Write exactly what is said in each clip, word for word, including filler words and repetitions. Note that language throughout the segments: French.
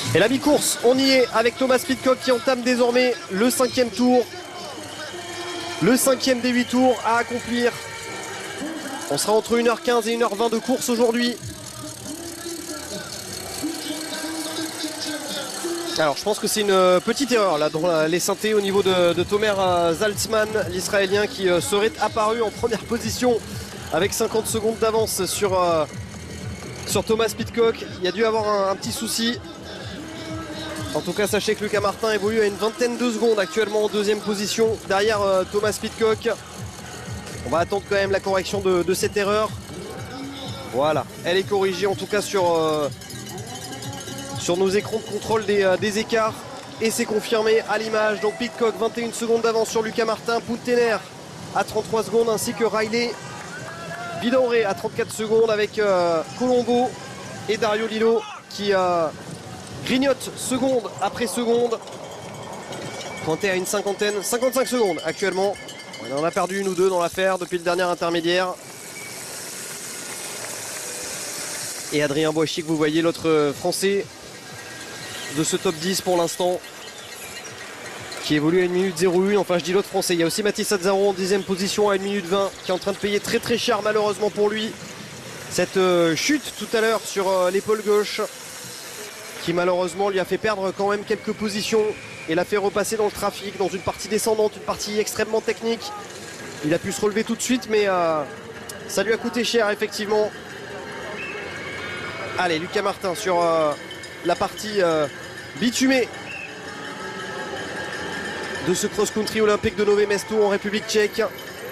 Et la mi-course, on y est avec Thomas Pidcock qui entame désormais le cinquième tour. Le cinquième des huit tours à accomplir. On sera entre une heure quinze et une heure vingt de course aujourd'hui. Alors je pense que c'est une petite erreur là dans les synthés au niveau de, de Tomer Zaltzman, l'Israélien qui euh, serait apparu en première position avec cinquante secondes d'avance sur, euh, sur Thomas Pidcock. Il y a dû avoir un, un petit souci. En tout cas sachez que Lucas Martin évolue à une vingtaine de secondes actuellement en deuxième position derrière euh, Thomas Pidcock. On va attendre quand même la correction de, de cette erreur. Voilà, elle est corrigée en tout cas sur... Euh, sur nos écrans de contrôle des, euh, des écarts et c'est confirmé à l'image. Donc Pidcock vingt et une secondes d'avance sur Lucas Martin, Puntener à trente-trois secondes ainsi que Riley Vidauré à trente-quatre secondes avec euh, Colombo et Dario Lillo qui euh, grignotent seconde après seconde. Pointé à une cinquantaine, cinquante-cinq secondes actuellement. On en a perdu une ou deux dans l'affaire depuis le dernier intermédiaire. Et Adrien Boischic, vous voyez l'autre français de ce top dix pour l'instant qui évolue à une minute zéro un. Enfin je dis l'autre français, il y a aussi Mathis Azzaro en dixième position à une minute vingt qui est en train de payer très très cher malheureusement pour lui cette euh, chute tout à l'heure sur euh, l'épaule gauche qui malheureusement lui a fait perdre quand même quelques positions et l'a fait repasser dans le trafic dans une partie descendante, une partie extrêmement technique. Il a pu se relever tout de suite mais euh, ça lui a coûté cher effectivement. Allez, Lucas Martin sur euh, la partie euh, bitumée de ce cross-country olympique de Nové Mesto en République tchèque.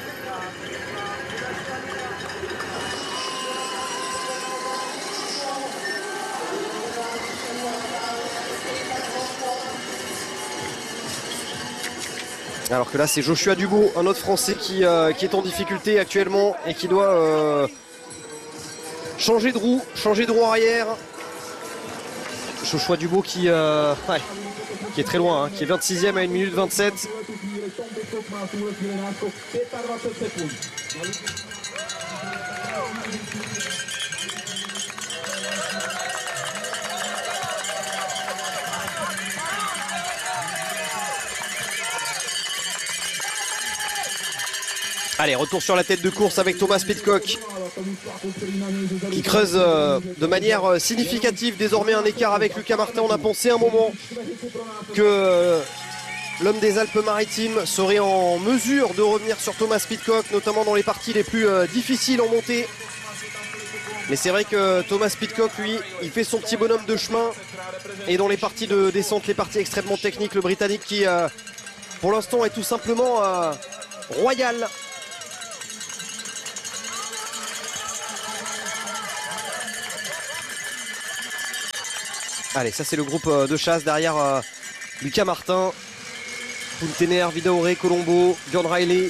Alors que là c'est Joshua Dubo, un autre français qui, euh, qui est en difficulté actuellement et qui doit euh, changer de roue, changer de roue arrière. Joshua Dubo qui, euh, ouais, qui est très loin, hein, qui est vingt-sixième à une minute vingt-sept. Allez, retour sur la tête de course avec Thomas Pidcock qui creuse euh, de manière euh, significative désormais un écart avec Lucas Martin. On a pensé un moment que euh, l'homme des Alpes-Maritimes serait en mesure de revenir sur Thomas Pidcock, notamment dans les parties les plus euh, difficiles en montée. Mais c'est vrai que Thomas Pidcock, lui, il fait son petit bonhomme de chemin. Et dans les parties de descente, les parties extrêmement techniques, le Britannique qui, euh, pour l'instant, est tout simplement euh, royal. Allez, ça c'est le groupe de chasse derrière euh, Lucas Martin, Puntener, Vidauré, Colombo, Björn Riley.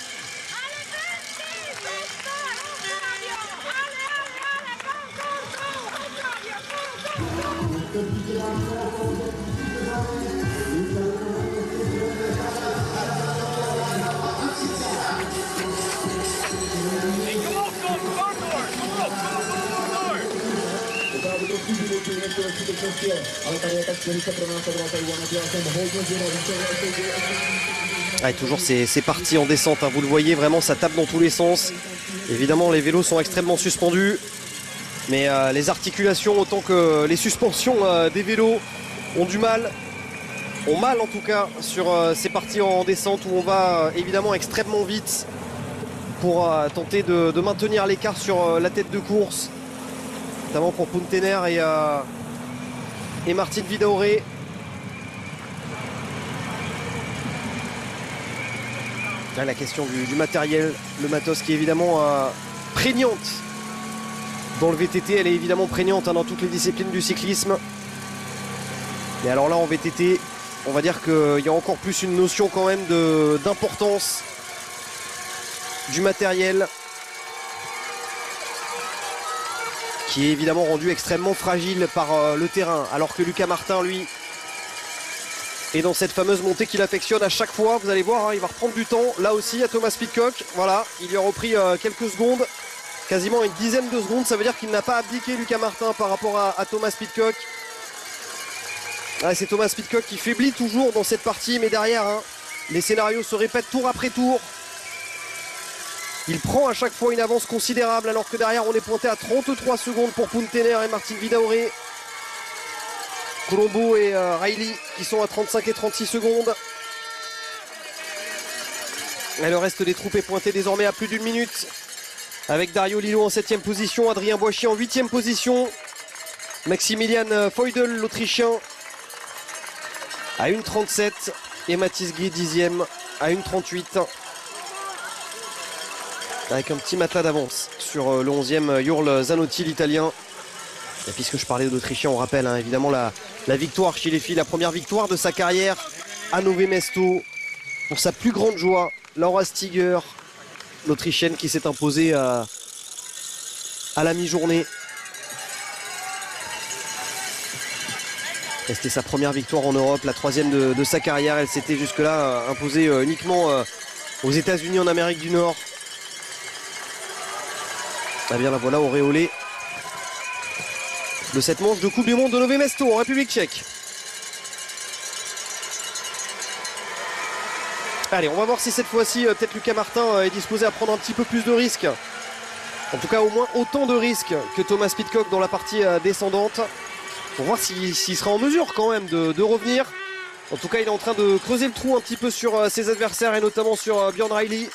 Ah, et toujours c'est parti en descente, hein. Vous le voyez vraiment, ça tape dans tous les sens. Évidemment les vélos sont extrêmement suspendus, mais euh, les articulations autant que les suspensions euh, des vélos ont du mal, ont mal en tout cas sur euh, ces parties en descente où on va euh, évidemment extrêmement vite pour euh, tenter de, de maintenir l'écart sur euh, la tête de course, notamment pour Puntener et, euh, et Martin Vidauré. Là, la question du, du matériel, le matos qui est évidemment euh, prégnante dans le V T T, elle est évidemment prégnante hein, dans toutes les disciplines du cyclisme. Mais alors là en V T T, on va dire qu'il y a encore plus une notion quand même d'importance du matériel qui est évidemment rendu extrêmement fragile par euh, le terrain, alors que Lucas Martin lui et dans cette fameuse montée qu'il affectionne à chaque fois, vous allez voir, hein, il va reprendre du temps. Là aussi, à Thomas Pidcock, voilà, il lui a repris euh, quelques secondes, quasiment une dizaine de secondes. Ça veut dire qu'il n'a pas abdiqué Lucas Martin par rapport à, à Thomas Pidcock. Ah, c'est Thomas Pidcock qui faiblit toujours dans cette partie, mais derrière, hein, les scénarios se répètent tour après tour. Il prend à chaque fois une avance considérable, alors que derrière, on est pointé à trente-trois secondes pour Puntener et Martin Vidauré. Colombo et euh, Riley qui sont à trente-cinq et trente-six secondes. Et le reste des troupes est pointé désormais à plus d'une minute. Avec Dario Lillo en septième position, Adrien Boischier en huitième position. Maximilian Feudel, l'Autrichien, à une trente-sept. Et Mathis Guy, dixième, à une trente-huit. Avec un petit matelas d'avance sur le onzième, Jurl Zanotti, l'Italien. Et puisque je parlais d'Autrichien, on rappelle hein, évidemment la, la victoire chez les filles, la première victoire de sa carrière à Nové Mesto. Pour sa plus grande joie, Laura Stiger, l'Autrichienne qui s'est imposée à, à la mi-journée. C'était sa première victoire en Europe, la troisième de, de sa carrière. Elle s'était jusque-là imposée euh, uniquement euh, aux États-Unis en Amérique du Nord. Ah bien la voilà auréolée de cette manche de Coupe du Monde de Nové Mesto en République tchèque. Allez, on va voir si cette fois-ci, euh, peut-être Lucas Martin euh, est disposé à prendre un petit peu plus de risques. En tout cas, au moins autant de risques que Thomas Pidcock dans la partie euh, descendante. Pour voir s'il s'il sera en mesure quand même de, de revenir. En tout cas, il est en train de creuser le trou un petit peu sur euh, ses adversaires et notamment sur euh, Björn Riley.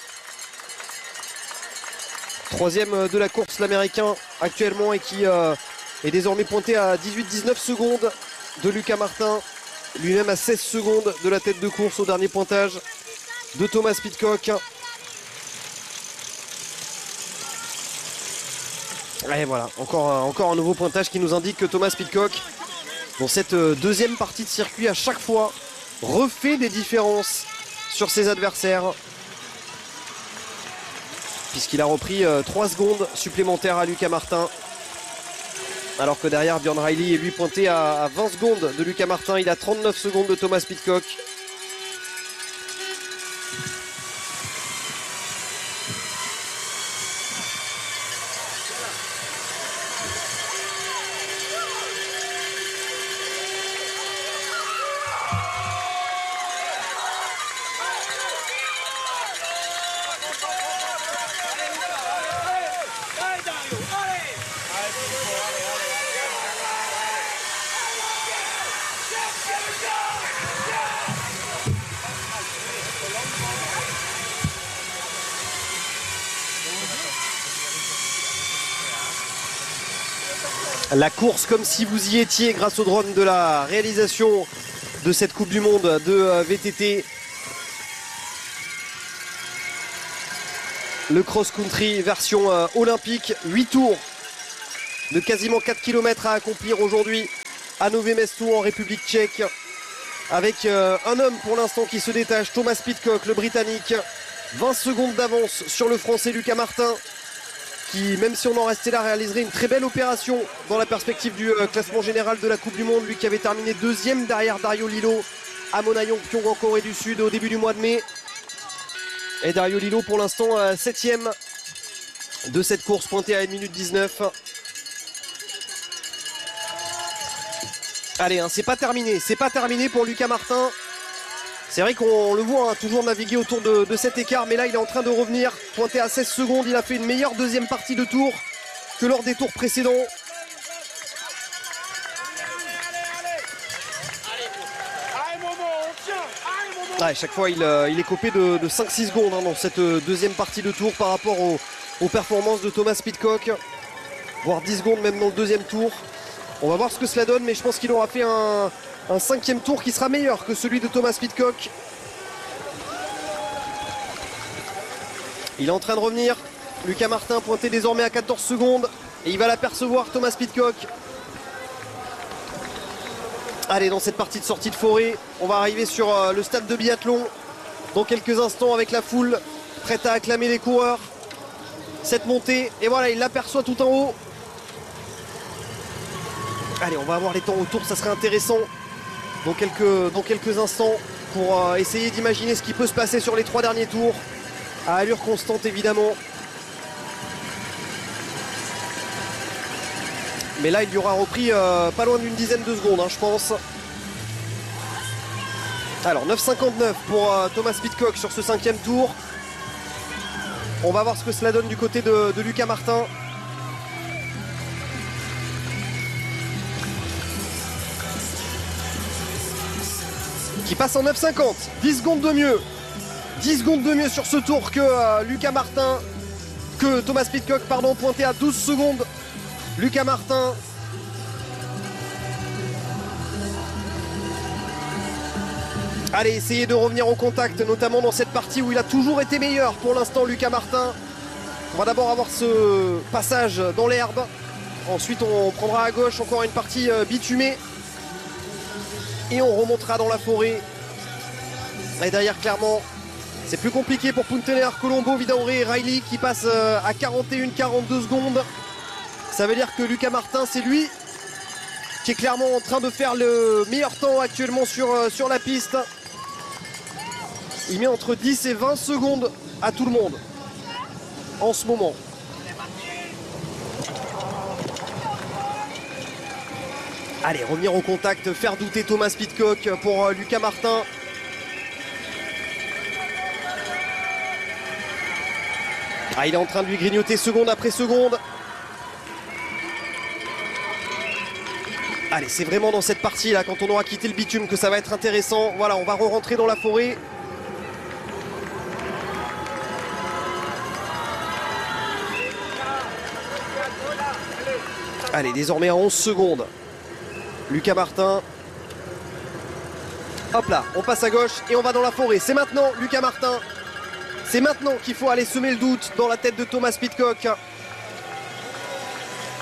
Troisième de la course, l'Américain actuellement, et qui euh, est désormais pointé à dix-huit dix-neuf secondes de Lucas Martin. Lui-même à seize secondes de la tête de course au dernier pointage de Thomas Pidcock. Et voilà, encore, encore un nouveau pointage qui nous indique que Thomas Pidcock, dans cette deuxième partie de circuit, à chaque fois, refait des différences sur ses adversaires. Puisqu'il a repris euh, trois secondes supplémentaires à Lucas Martin. Alors que derrière, Björn Riley est lui pointé à, à vingt secondes de Lucas Martin. Il a trente-neuf secondes de Thomas Pidcock. La course comme si vous y étiez grâce au drone de la réalisation de cette Coupe du Monde de V T T. Le cross-country version euh, olympique, huit tours de quasiment quatre kilomètres à accomplir aujourd'hui à Nové Mesto en République tchèque. Avec euh, un homme pour l'instant qui se détache, Thomas Pidcock, le Britannique. vingt secondes d'avance sur le Français Lucas Martin, qui, même si on en restait là, réaliserait une très belle opération dans la perspective du euh, classement général de la Coupe du Monde. Lui qui avait terminé deuxième derrière Dario Lillo à Monayong-Pyong en Corée du Sud au début du mois de mai. Et Dario Lillo pour l'instant euh, septième de cette course, pointé à une minute dix-neuf. Allez, hein, c'est pas terminé, c'est pas terminé pour Lucas Martin. C'est vrai qu'on le voit hein, toujours naviguer autour de, de cet écart, mais là il est en train de revenir, pointé à seize secondes. Il a fait une meilleure deuxième partie de tour que lors des tours précédents. Ouais, chaque fois il, euh, il est copé de, de cinq six secondes hein, dans cette euh, deuxième partie de tour par rapport au, aux performances de Thomas Pidcock, voire dix secondes même dans le deuxième tour. On va voir ce que cela donne, mais je pense qu'il aura fait un... Un cinquième tour qui sera meilleur que celui de Thomas Pidcock. Il est en train de revenir. Lucas Martin pointé désormais à quatorze secondes. Et il va l'apercevoir, Thomas Pidcock. Allez, dans cette partie de sortie de forêt, on va arriver sur euh, le stade de biathlon dans quelques instants avec la foule prête à acclamer les coureurs. Cette montée, et voilà, il l'aperçoit tout en haut. Allez, on va avoir les temps autour, ça serait intéressant. Dans quelques, dans quelques instants pour euh, essayer d'imaginer ce qui peut se passer sur les trois derniers tours à allure constante évidemment. Mais là il y aura repris euh, pas loin d'une dizaine de secondes hein, je pense. Alors neuf cinquante-neuf pour euh, Thomas Pidcock sur ce cinquième tour. On va voir ce que cela donne du côté de, de Lucas Martin. Qui passe en neuf cinquante, dix secondes de mieux. dix secondes de mieux sur ce tour que euh, Lucas Martin, que Thomas Pidcock, pardon, pointé à douze secondes. Lucas Martin. Allez, essayez de revenir au contact, notamment dans cette partie où il a toujours été meilleur pour l'instant, Lucas Martin. On va d'abord avoir ce passage dans l'herbe. Ensuite, on prendra à gauche encore une partie euh, bitumée. Et on remontera dans la forêt. Et derrière, clairement, c'est plus compliqué pour Puntener, Colombo, Vidauré et Riley qui passent à quarante et une quarante-deux secondes. Ça veut dire que Lucas Martin, c'est lui qui est clairement en train de faire le meilleur temps actuellement sur, sur la piste. Il met entre dix et vingt secondes à tout le monde en ce moment. Allez, revenir au contact, faire douter Thomas Pidcock pour euh, Lucas Martin. Ah, il est en train de lui grignoter seconde après seconde. Allez, c'est vraiment dans cette partie là, quand on aura quitté le bitume, que ça va être intéressant. Voilà, on va re-rentrer dans la forêt. Allez, désormais à onze secondes. Lucas Martin. Hop là, on passe à gauche et on va dans la forêt. C'est maintenant, Lucas Martin. C'est maintenant qu'il faut aller semer le doute dans la tête de Thomas Pidcock.